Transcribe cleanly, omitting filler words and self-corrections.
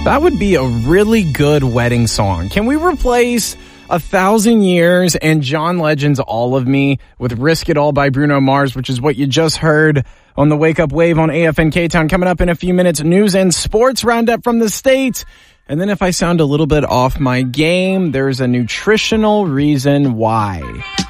That would be a really good wedding song. Can we replace 1,000 Years and John Legend's All of Me with Risk It All by Bruno Mars, which is what you just heard on the Wake Up Wave on AFN K-Town. Coming up in a few minutes, news and sports roundup from the States. And then if I sound a little bit off my game, there's a nutritional reason why.